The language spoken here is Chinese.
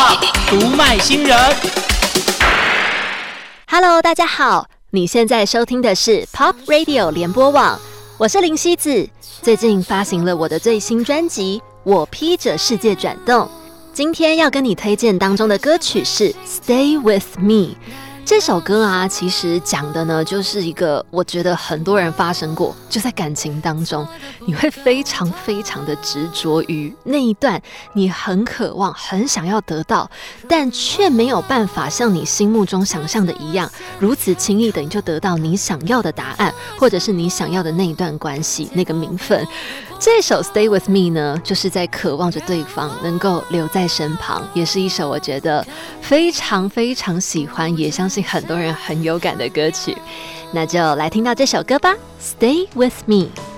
读卖新人。 Hello， 大家好，你现在收听的是 Pop Radio 联播网，我是林希子。最近发行了我的最新专辑《我披着世界转动》，今天要跟你推荐当中的歌曲是《Stay With Me》。这首歌啊，其实讲的呢，就是一个我觉得很多人发生过，就在感情当中，你会非常非常的执着于那一段你很渴望、很想要得到，但却没有办法像你心目中想象的一样，如此轻易的你就得到你想要的答案，或者是你想要的那一段关系、那个名分。这首 Stay With Me 呢，就是在渴望着对方能够留在身旁，也是一首我觉得非常非常喜欢，也相信很多人很有感的歌曲。那就来听到这首歌吧， Stay With Me。